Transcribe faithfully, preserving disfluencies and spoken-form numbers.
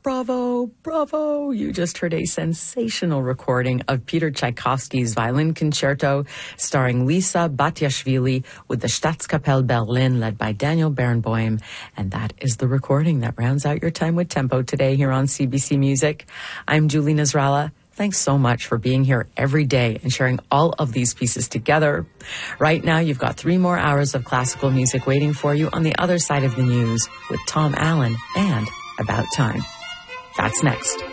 Bravo, bravo. You just heard a sensational recording of Peter Tchaikovsky's Violin Concerto starring Lisa Batiashvili with the Staatskapelle Berlin led by Daniel Barenboim. And that is the recording that rounds out your time with Tempo today here on C B C Music. I'm Julie Nasrallah. Thanks so much for being here every day and sharing all of these pieces together. Right now, you've got three more hours of classical music waiting for you on the other side of the news with Tom Allen and About Time. That's next.